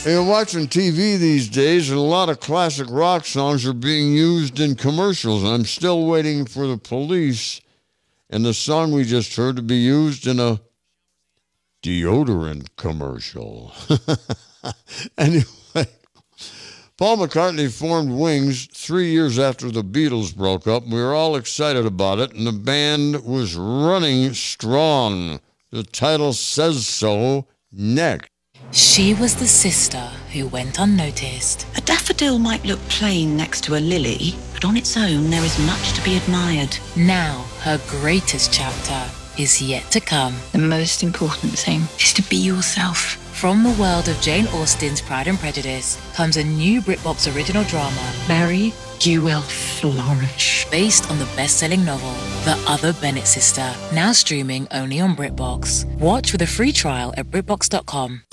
You're watching TV these days, and a lot of classic rock songs are being used in commercials. I'm still waiting for the Police and the song we just heard to be used in a deodorant commercial. Anyway, Paul McCartney formed Wings 3 years after the Beatles broke up. We were all excited about it, and the band was running strong. The title says so. Next. She was the sister who went unnoticed. A daffodil might look plain next to a lily, but on its own there is much to be admired. Now, her greatest chapter is yet to come. The most important thing is to be yourself. From the world of Jane Austen's Pride and Prejudice comes a new BritBox original drama. Mary, you will flourish. Based on the best-selling novel, The Other Bennett Sister, now streaming only on BritBox. Watch with a free trial at BritBox.com.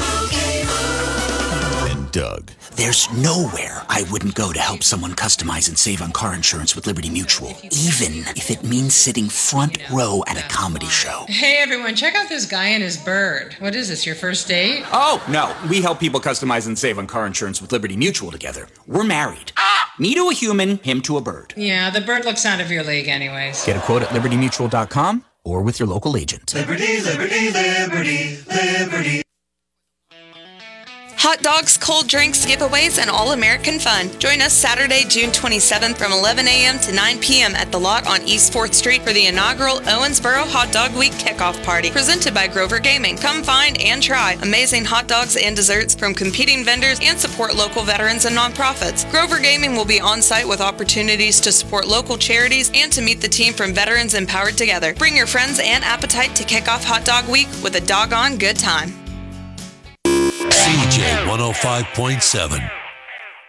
And Doug. There's nowhere I wouldn't go to help someone customize and save on car insurance with Liberty Mutual, even if it means sitting front row at a comedy show. Hey everyone, check out this guy and his bird. What is this, your first date? Oh, no, we help people customize and save on car insurance with Liberty Mutual together. We're married. Me to a human, him to a bird. Yeah, the bird looks out of your league anyways. Get a quote at libertymutual.com or with your local agent. Liberty, liberty, liberty, liberty. Hot dogs, cold drinks, giveaways, and all-American fun. Join us Saturday, June 27th from 11 a.m. to 9 p.m. at The Lot on East 4th Street for the inaugural Owensboro Hot Dog Week kickoff party, presented by Grover Gaming. Come find and try amazing hot dogs and desserts from competing vendors and support local veterans and nonprofits. Grover Gaming will be on site with opportunities to support local charities and to meet the team from Veterans Empowered Together. Bring your friends and appetite to kick off Hot Dog Week with a doggone good time. CJ 105.7.